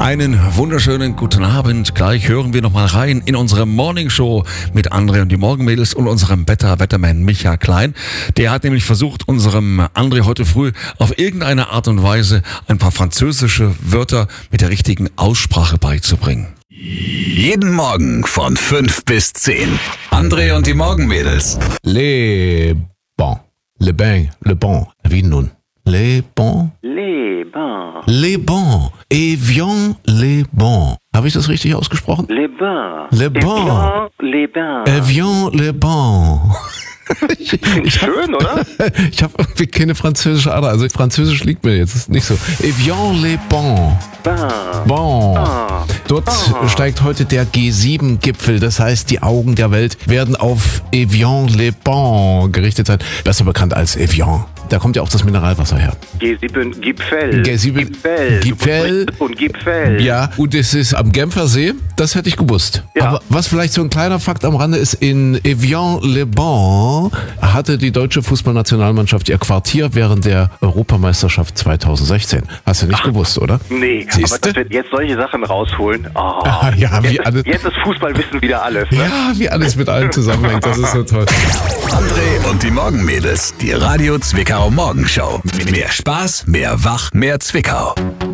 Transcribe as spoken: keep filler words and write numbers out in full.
Einen wunderschönen guten Abend. Gleich hören wir nochmal rein in unsere Morningshow mit André und die Morgenmädels und unserem Wetter-Wetterman Micha Klein. Der hat nämlich versucht, unserem André heute früh auf irgendeine Art und Weise ein paar französische Wörter mit der richtigen Aussprache beizubringen. Jeden Morgen von fünf bis zehn. André und die Morgenmädels. Les bons. Le bain. Le bon. Wie nun? Les bons. Les bains. Les bons. Et viens les bons. Habe ich das richtig ausgesprochen? Les bains. Les bons. Les bains. Et viens les bons. Ich, ich hab, Schön, oder? Ich habe irgendwie keine französische Ader. Also Französisch liegt mir jetzt. Ist nicht so. Et viens les bons. Bain. Bon. Ah. Dort Ah. steigt heute der G sieben Gipfel. Das heißt, die Augen der Welt werden auf Evian les Bons gerichtet sein. Besser bekannt als Evian. Da kommt ja auch das Mineralwasser her. G sieben Gipfel. G sieben Gipfel. Gipfel. Und Gipfel. Ja, und es ist am Genfer See. Das hätte ich gewusst. Ja. Aber was vielleicht so ein kleiner Fakt am Rande ist, in Evian les Bons hatte die deutsche Fußballnationalmannschaft ihr Quartier während der Europameisterschaft zweitausendsechzehn. Hast du nicht Ach. gewusst, oder? Nee, Siehste? aber dass wir jetzt solche Sachen rausholen. Oh. Ah, ja, wie jetzt, alles. jetzt ist Fußballwissen wieder alles. Ne? Ja, wie alles mit allem zusammenhängt. Das ist so toll. André und die Morgenmädels. Die Radio Zwickau Morgenshow. Mehr Spaß, mehr Wach, mehr Zwickau.